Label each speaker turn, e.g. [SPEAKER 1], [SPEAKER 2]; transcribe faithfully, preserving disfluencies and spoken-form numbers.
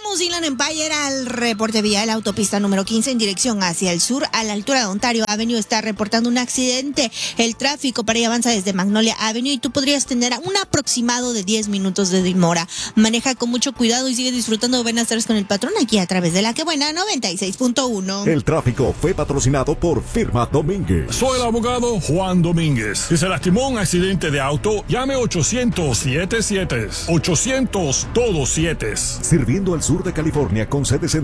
[SPEAKER 1] Vamos, Inland Empire, al reporte vial. La autopista número quince en dirección hacia el sur, a la altura de Ontario Avenue, está reportando un accidente. El tráfico para allá avanza desde Magnolia Avenue y tú podrías tener un aproximado de diez minutos de demora. Maneja con mucho cuidado y sigue disfrutando de buenas tardes con el patrón aquí a través de La Que Buena noventa y seis punto uno.
[SPEAKER 2] El tráfico fue patrocinado por Firma Domínguez.
[SPEAKER 3] Soy el abogado Juan Domínguez. Si se lastimó un accidente de auto, llame ochocientos siete siete. ochocientos todos siete.
[SPEAKER 2] Sirviendo al sur de California con sedes en